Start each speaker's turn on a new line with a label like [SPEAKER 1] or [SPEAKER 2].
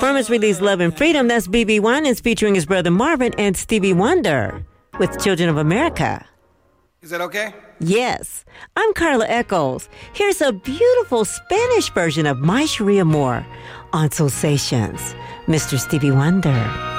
[SPEAKER 1] From his release Love and Freedom, that's BeBe Winans featuring his brother Marvin and Stevie Wonder with Children of America.
[SPEAKER 2] Is that okay?
[SPEAKER 1] Yes. I'm Carla Echols. Here's a beautiful Spanish version of My Sharia Moore on Soulsations, Mr. Stevie Wonder.